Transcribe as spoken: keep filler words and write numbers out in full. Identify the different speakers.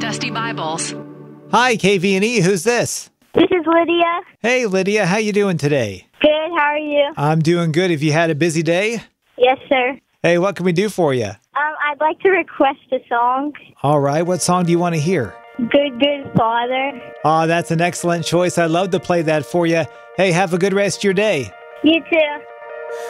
Speaker 1: Dusty Bibles.
Speaker 2: Hi, K V and E. Who's this?
Speaker 3: This is Lydia.
Speaker 2: Hey, Lydia. How you doing today?
Speaker 3: Good, how are you?
Speaker 2: I'm doing good. Have you had a busy day?
Speaker 3: Yes, sir.
Speaker 2: Hey, what can we do for you?
Speaker 3: Um, I'd like to request a song.
Speaker 2: All right. What song do you want to hear?
Speaker 3: Good, good Father.
Speaker 2: Oh, that's an excellent choice. I'd love to play that for you. Hey, have a good rest of your day.
Speaker 3: You too.